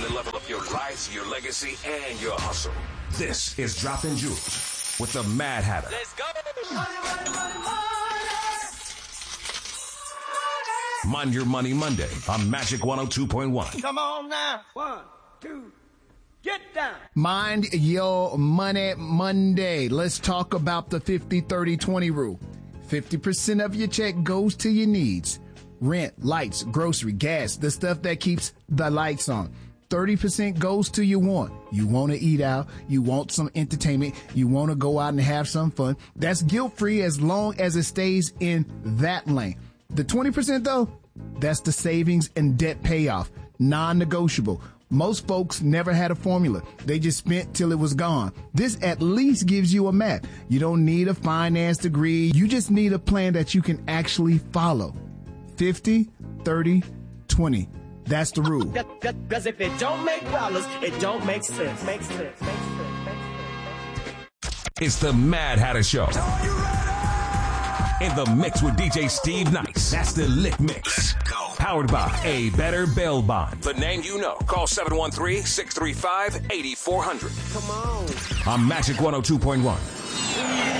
the level of your life, your legacy, and your hustle. This is Dropping Jewels with the Mad Hatter. Let's go. Mind Your Money Monday on Magic 102.1. Come on now. 1, 2, get down. Mind Your Money Monday. Let's talk about the 50-30-20 rule. 50% of your check goes to your needs. Rent, lights, grocery, gas, the stuff that keeps the lights on. 30% goes to your want. You want to eat out. You want some entertainment. You want to go out and have some fun. That's guilt-free as long as it stays in that lane. The 20% though, that's the savings and debt payoff. Non-negotiable. Most folks never had a formula. They just spent till it was gone. This at least gives you a map. You don't need a finance degree. You just need a plan that you can actually follow. 50, 30, 20. That's the rule. Because if it don't make dollars, it don't make sense. Makes sense. It's the Mad Hatter Show. In the mix with DJ Steve Nice. That's the Lick Mix. Let's go. Powered by A Better Bail Bond. The name you know. Call 713-635-8400. Come on. On Magic 102.1.